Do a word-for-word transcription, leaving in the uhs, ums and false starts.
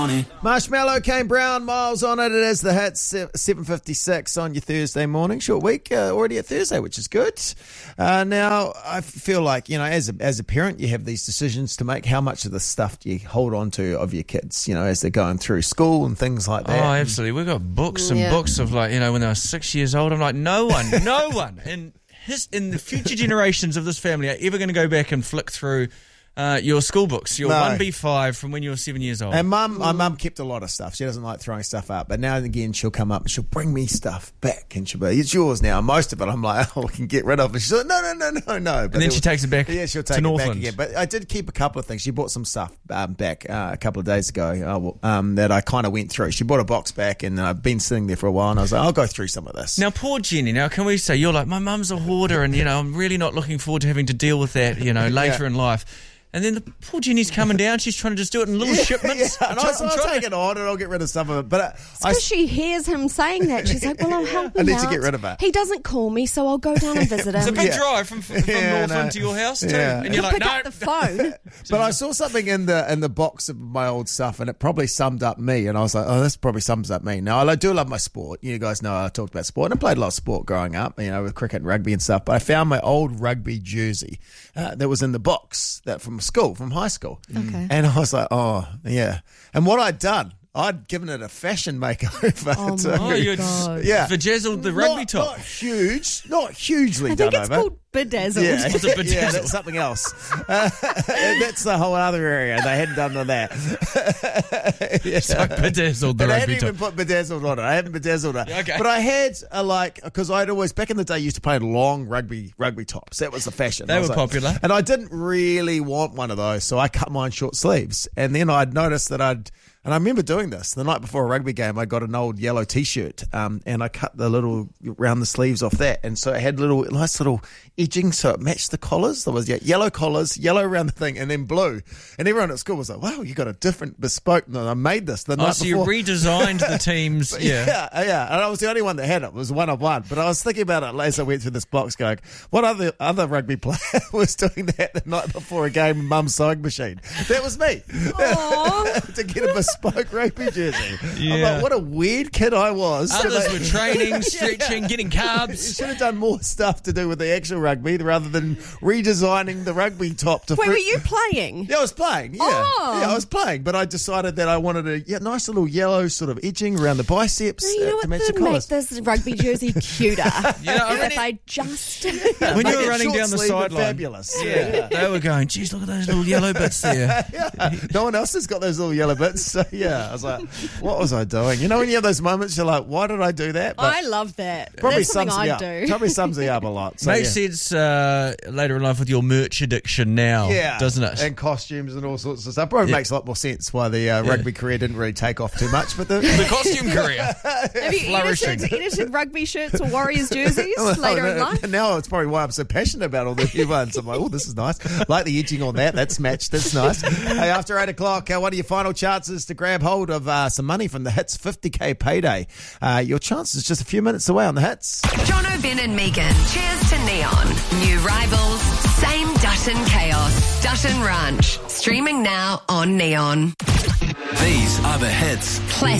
Marshmallow, Kane Brown, Miles on it. It is the hits, seven fifty-six on your Thursday morning. Short week, uh, already at Thursday, which is good. Uh, now, I feel like, you know, as a, as a parent, you have these decisions to make. How much of the stuff do you hold on to of your kids, you know, as they're going through school and things like that? Oh, absolutely. We've got books and Yeah. books of, like, you know, when they were six years old. I'm like, no one, no one in, his, in the future generations of this family are ever going to go back and flick through Uh, your school books, your No. one B five from when you were seven years old. And mum, my mum kept a lot of stuff. She doesn't like throwing stuff up, but now and again she'll come up and she'll bring me stuff back, and she'll be, it's yours now. Most of it I'm like, oh, we can get rid of it. She's like, no, no, no, no, no. But and then it she was- takes it back Yeah, she'll to take it back Northland. again. But I did keep a couple of things. She bought some stuff um, back uh, a couple of days ago uh, well, um, that I kind of went through. She bought a box back, and I've been sitting there for a while, and I was like, I'll go through some of this. Now, poor Jenny, now can we say, you're like, my mum's a hoarder and, you know, I'm really not looking forward to having to deal with that, you know, later Yeah. in life. And then the poor Jenny's coming down, she's trying to just do it in little shipments. Yeah, and I I'm was, I'll trying take to- it on and I'll get rid of some of it. But uh, I, Because she hears him saying that. She's like, well, I'll help I him need to out. get rid of it. He doesn't call me, so I'll go down and visit It's a him. big Yeah. drive from, from Yeah, Northland no. to your house, too. Yeah. And you're He'll like, pick no. up the phone. But I saw something in the in the box of my old stuff, and it probably summed up me. And I was like, oh, this probably sums up me. Now, I do love my sport. You guys know I talked about sport. And I played a lot of sport growing up, you know, with cricket and rugby and stuff. But I found my old rugby jersey uh, that was in the box that from school, from high school. Okay. And I was like, oh, yeah. And what I'd done, I'd given it a fashion makeover. Oh, too. my Oh, you'd God. Yeah. vajazzled the rugby not, top. Not huge, not hugely I think done it's over. called bedazzled. Yeah, Was it bedazzled? yeah, that's something else. Uh, that's the whole other area. They hadn't done that. yeah. So bedazzled the And I rugby hadn't even top. put bedazzled on it. I haven't bedazzled it. Okay. But I had a like, because I'd always, back in the day, used to play in long rugby rugby tops. That was the fashion. They I was were like- popular. And I didn't really want one of those, so I cut mine short sleeves. And then I'd noticed that I'd, and I remember doing this the night before a rugby game. I got an old yellow T-shirt, um, and I cut the little round the sleeves off that, and so it had little nice little edging, so it matched the collars. There was yeah, yellow collars, yellow around the thing, and then blue. And everyone at school was like, "Wow, you got a different bespoke." No, I made this the Oh, night so before. you redesigned the teams. Yeah. Yeah, yeah, and I was the only one that had it. It was one of one. But I was thinking about it as I went through this box, going, "What other other rugby player was doing that the night before a game in Mum's sewing machine?" That was me. to get a bespoke rugby jersey. I'm Yeah. like, what a weird kid I was. Others Should were I- training, stretching, getting carbs. should have done more stuff to do with the actual rugby rather than redesigning the rugby top to Wait, fit- were you playing? Yeah, I was playing. Yeah, Oh. yeah, I was playing, but I decided that I wanted a yeah, nice little yellow sort of edging around the biceps You know uh, to what match the would make collars. this rugby jersey cuter? Yeah, I Is mean, if I just... when Make you were it running short down the sleeve and sideline. fabulous. Yeah. They were going, geez, look at those little yellow bits there. Yeah. No one else has got those little yellow bits. So yeah, I was like, what was I doing? You know, when you have those moments, you're like, why did I do that? But I love that. probably That's something sums me I'd up. do. Probably sums me up a lot. So, Makes yeah. sense uh, later in life with your merch addiction now, Yeah, doesn't it? And costumes and all sorts of stuff. Probably Yeah. makes a lot more sense why the uh, rugby career didn't really take off too much. But the, the costume career. Have you flourishing. edited, edited rugby shirts or Warriors jerseys Well, later in no, life? Now it's probably why I'm so passionate about all the new ones. I'm like, oh, this is nice. Like the edging on that. That's matched. That's nice. Hey, after eight o'clock, uh, what are your final chances to grab hold of uh, some money from the Hits fifty K payday? Uh, your chance is just a few minutes away on the Hits. Jono, Ben and Megan. Cheers to Neon. New rivals, same Dutton chaos. Dutton Ranch. Streaming now on Neon. These are the hits. Classic.